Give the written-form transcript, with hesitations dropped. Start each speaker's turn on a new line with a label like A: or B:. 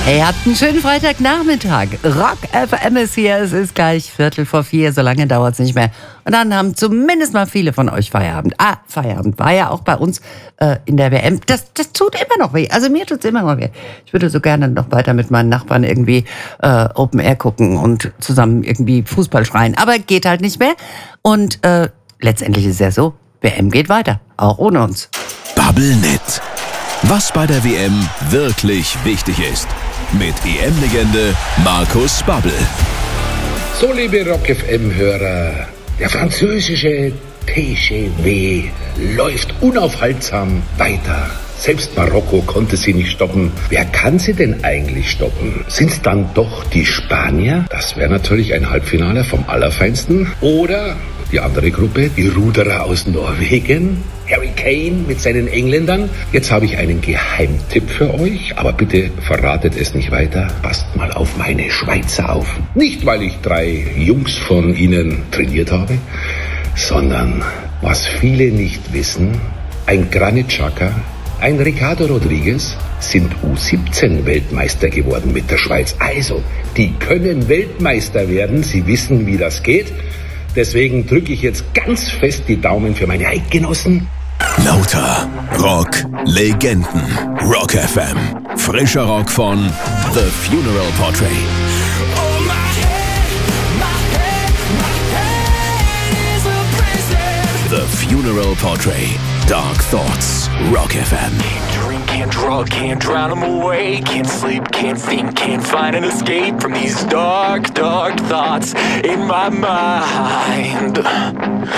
A: Ihr habt einen schönen Freitagnachmittag. Rock FM ist hier, es ist gleich 3:45, so lange dauert es nicht mehr. Und dann haben zumindest mal viele von euch Feierabend. Feierabend war ja auch bei uns in der WM. Das tut immer noch weh, also mir tut es immer noch weh. Ich würde so gerne noch weiter mit meinen Nachbarn irgendwie Open Air gucken und zusammen irgendwie Fußball schreien. Aber geht halt nicht mehr. Und letztendlich ist es ja so, WM geht weiter, auch ohne uns.
B: Bubblenet. Was bei der WM wirklich wichtig ist. Mit EM-Legende Markus Babbel.
C: So, liebe Rock-FM-Hörer, der französische TGV läuft unaufhaltsam weiter. Selbst Marokko konnte sie nicht stoppen. Wer kann sie denn eigentlich stoppen? Sind es dann doch die Spanier? Das wäre natürlich ein Halbfinale vom Allerfeinsten. Oder die andere Gruppe, die Ruderer aus Norwegen, Harry Kane mit seinen Engländern. Jetzt habe ich einen Geheimtipp für euch, aber bitte verratet es nicht weiter. Passt mal auf meine Schweizer auf. Nicht, weil ich 3 Jungs von ihnen trainiert habe, sondern, was viele nicht wissen, ein Granit Xhaka, ein Ricardo Rodriguez sind U17-Weltmeister geworden mit der Schweiz. Also, die können Weltmeister werden. Sie wissen, wie das geht. Deswegen drücke ich jetzt ganz fest die Daumen für meine Eidgenossen.
B: Lauter Rock Legenden. Rock FM. Frischer Rock von The Funeral Portrait. The Funeral Portrait. Dark Thoughts. Rock FM.
D: Can't drink, can't drug, can't drown them away. Can't sleep, can't think, can't find an escape from these dark, dark thoughts in my mind.